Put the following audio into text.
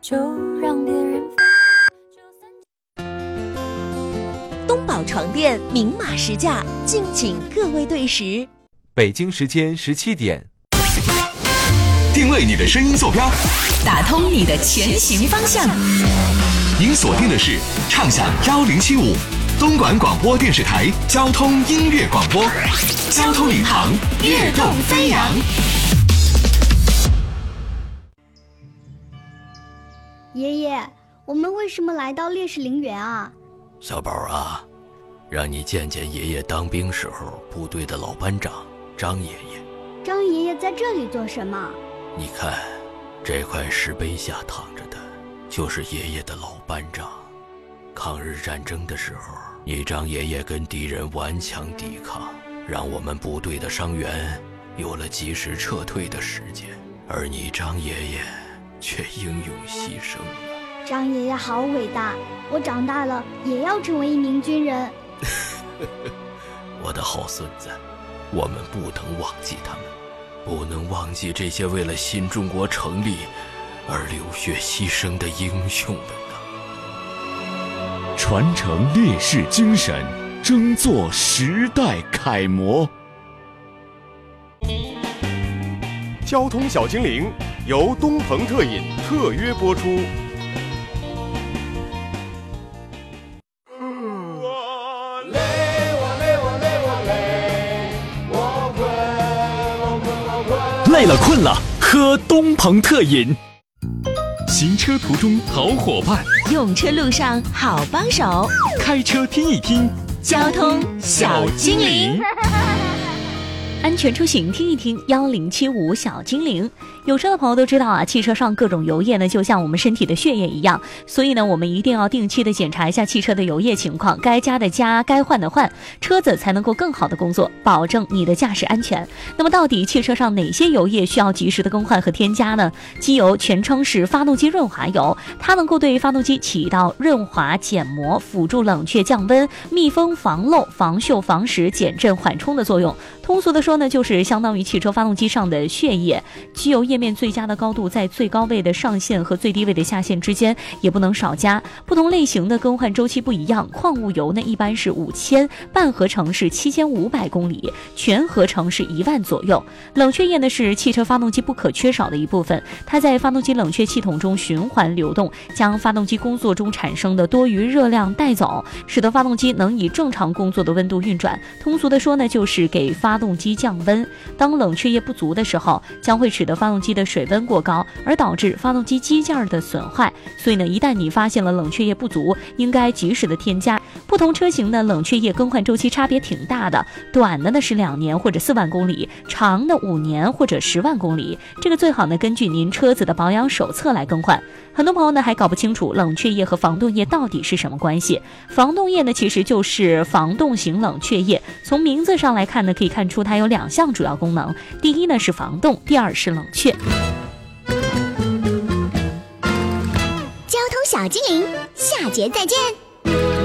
就让别人。 东宝床垫明码实价，敬请各位对时。 北京时间17点， 定位你的声音坐标， 打通你的前行方向。 您锁定的是畅享1075东莞广播电视台交通音乐广播，交通领航，跃动飞扬。 爷爷，我们为什么来到烈士陵园啊？ 小宝啊，让你见见爷爷当兵时候部队的老班长张爷爷。 张爷爷在这里做什么？ 你看，这块石碑下躺着的，就是爷爷的老班长。抗日战争的时候，你张爷爷跟敌人顽强抵抗，让我们部队的伤员有了及时撤退的时间，而你张爷爷却英勇牺牲了。 张爷爷好伟大，我长大了也要成为一名军人。 我的好孙子，我们不能忘记他们，不能忘记这些为了新中国成立而流血牺牲的英雄们呐！ 传承烈士精神，争做时代楷模。 交通小精灵由东鹏特饮特约播出。 累了困了，喝东鹏特饮。行车途中好伙伴， 用车路上好帮手， 开车听一听交通小精灵。安全出行听一听1075小精灵。有车的朋友都知道啊，汽车上各种油液呢，就像我们身体的血液一样，所以呢，我们一定要定期的检查一下汽车的油液情况，该加的加，该换的换，车子才能够更好的工作，保证你的驾驶安全。那么到底汽车上哪些油液需要及时的更换和添加呢？机油全称是发动机润滑油，它能够对发动机起到润滑、减磨、辅助冷却、降温、密封、防漏、防锈、防蚀、减震、缓冲的作用。通俗的说呢，就是相当于汽车发动机上的血液。机油液面最佳的高度在最高位的上限和最低位的下限之间，也不能少加。不同类型的更换周期不一样，矿物油呢一般是5000，半合成是7500公里，全合成是1万左右。冷却液呢是汽车发动机不可缺少的一部分，它在发动机冷却系统中循环流动，将发动机工作中产生的多余热量带走，使得发动机能以正常工作的温度运转。通俗的说呢，就是给发动机降温。当冷却液不足的时候，将会使得发动机的水温过高，而导致发动机机件的损坏。所以呢，一旦你发现了冷却液不足，应该及时的添加。不同车型的冷却液更换周期差别挺大的，短的呢是2年或者4万公里，长的5年或者10万公里。这个最好呢根据您车子的保养手册来更换。很多朋友呢还搞不清楚冷却液和防冻液到底是什么关系。防冻液呢其实就是防冻型冷却液，从名字上来看呢，可以看出它有2项主要功能，第一呢是防冻，第二是冷却。 交通小精灵，下节再见。